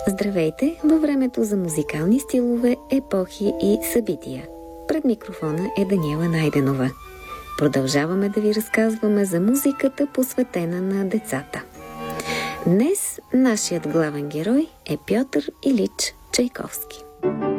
Здравейте във времето за музикални стилове, епохи и събития. Пред микрофона е Даниела Найденова. Продължаваме да ви разказваме за музиката, посветена на децата. Днес нашият главен герой е Пьотър Илич Чайковски.